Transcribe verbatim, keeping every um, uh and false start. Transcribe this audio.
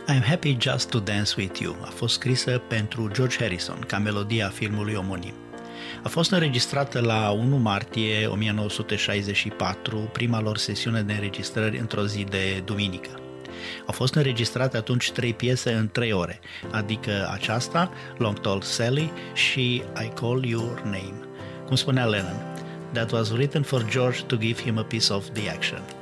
I'm happy just to dance with you a fost scrisă pentru George Harrison ca melodia filmului omonim. A fost înregistrată la unu martie o mie nouă sute șaizeci și patru, prima lor sesiune de înregistrări într-o zi de duminică. Au fost înregistrate atunci trei piese în trei ore, adică aceasta, Long Tall Sally și I Call Your Name. Cum spunea Lennon, that was written for George to give him a piece of the action.